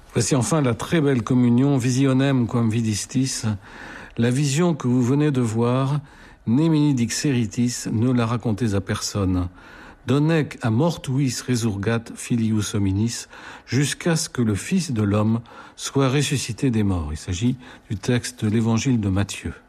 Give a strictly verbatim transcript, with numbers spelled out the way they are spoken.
Voici enfin la très belle communion, visionem quam vidistis, la vision que vous venez de voir, nemini dixeritis, ne la racontez à personne. Donec a mortuis resurgat filius hominis, jusqu'à ce que le Fils de l'homme soit ressuscité des morts. Il s'agit du texte de l'évangile de Matthieu.